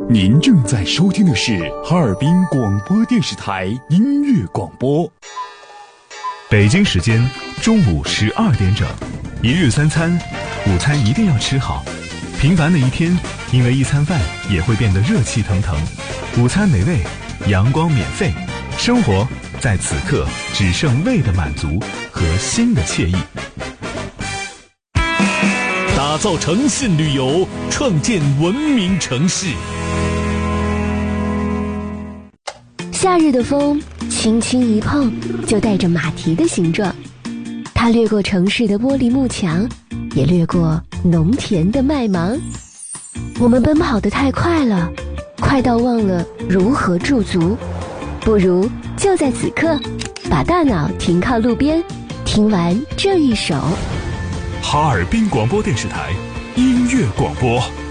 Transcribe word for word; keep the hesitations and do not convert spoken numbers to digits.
您正在收听的是哈尔滨广播电视台音乐广播。 北京时间中午十二点整，一日三餐，午餐一定要吃好。平凡的一天，因为一餐饭也会变得热气腾腾。午餐美味，阳光免费，生活在此刻只剩胃的满足和心的惬意。 打造诚信旅游，创建文明城市。 夏日的风轻轻一碰，就带着马蹄的形状，它掠过城市的玻璃幕墙，也掠过农田的麦芒。我们奔跑得太快了，快到忘了如何驻足。不如就在此刻，把大脑停靠路边，听完这一首。 哈尔滨广播电视台音乐广播。